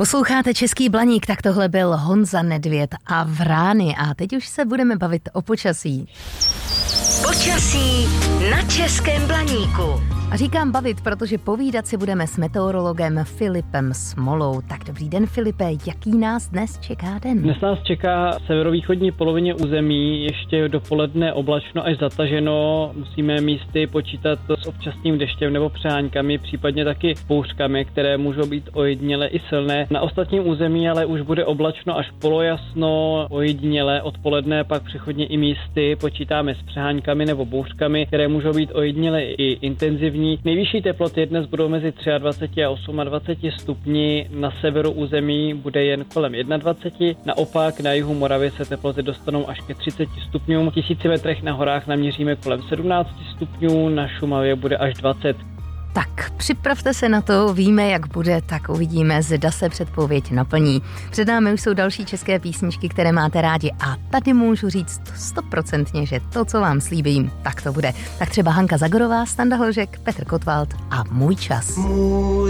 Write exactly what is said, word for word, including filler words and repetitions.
Posloucháte Český blaník, tak tohle byl Honza Nedvěd a Vrány a teď už se budeme bavit o počasí. Počasí na Českém blaníku. A říkám bavit, protože povídat si budeme s meteorologem Filipem Smolou. Tak dobrý den, Filipe, jaký nás dnes čeká den? Dnes nás čeká v severovýchodní polovině území ještě dopoledne oblačno až zataženo. Musíme místy počítat s občasným deštěm nebo přeháňkami, případně taky bouřkami, které můžou být ojediněle i silné. Na ostatním území ale už bude oblačno až polojasno, ojediněle odpoledne, pak přechodně i místy počítáme s přeháňkami nebo bouřkami, které můžou být ojediněle i intenzivní. Nejvyšší teploty dnes budou mezi dvacet tři a dvacet osm stupni, na severu území bude jen kolem dvacet jedna, naopak na jihu Moravy se teploty dostanou až ke třicet stupňům, v tisíci metrech na horách naměříme kolem sedmnáct stupňů, na Šumavě bude až dvacet. Tak připravte se na to, víme, jak bude, tak uvidíme, zda se předpověď naplní. Před námi už jsou další české písničky, které máte rádi a tady můžu říct stoprocentně, že to, co vám slíbím, tak to bude. Tak třeba Hanka Zagorová, Standa Hložek, Petr Kotwald a Můj čas. Můj